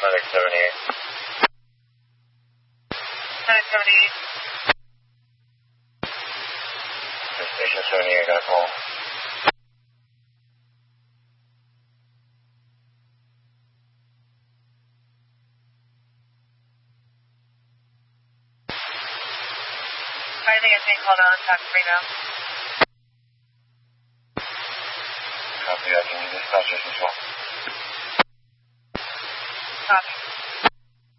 Medic 78. Medic 78. Station 78, got a call. I think it's being called on tax right now. Copy that. Can you dispatch us as well?